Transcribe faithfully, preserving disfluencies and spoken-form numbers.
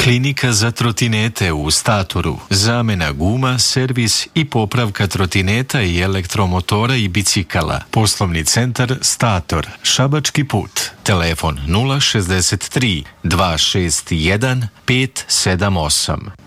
Klinika za trotinete u Statoru. Zamena guma, servis i popravka trotineta i elektromotora i bicikala. Poslovni centar Stator. Šabački put. Telefon nula šezdeset tri, dva šest jedan, pet sedam osam.